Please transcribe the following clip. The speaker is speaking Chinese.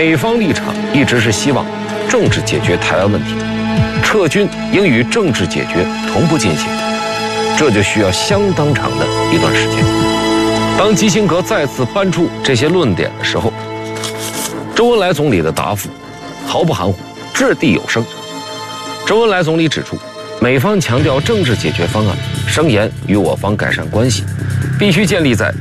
美方立场一直是希望政治解决台湾问题，撤军应与政治解决同步进行，这就需要相当长的一段时间。当基辛格再次搬出这些论点的时候，周恩来总理的答复毫不含糊，掷地有声。周恩来总理指出，美方强调政治解决方案，声言与我方改善关系，必须建立在